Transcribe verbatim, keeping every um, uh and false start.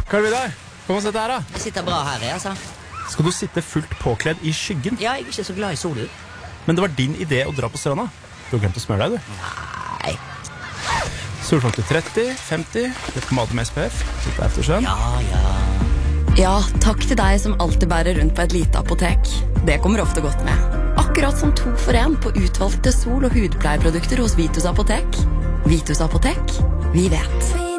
Karl Vidar, kom og sett her da. Jeg sitter bra her, jeg, altså. Skal du sitte fullt påkledd i skyggen? Ja, jeg er ikke så glad i solen. Men det var din idé å dra på stranda. Du har glemt å smøre deg, du. Nei. Solfaktor tretti, femti, litt pomade med S P F, litt eftersønn. Ja, ja. Ja, takk til deg som alltid bærer rundt på et lite apotek. Det kommer ofte godt med. Akkurat som to for en på utvalgte sol- og hudpleieprodukter hos Vitus Apotek. Vitus Apotek, vi vet.